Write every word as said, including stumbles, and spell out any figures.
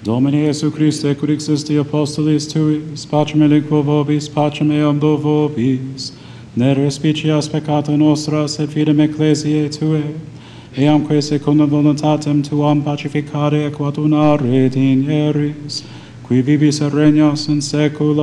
Domine Iesu Christe, quid existi apostolis tuis, pacem eliquo vobis, pacem eam do vobis, ne respicias peccata nostras et fidem ecclesiae Tuae, eamque secundum voluntatem Tuam pacificare et coadunare digneris, qui vivis et regnas in saecula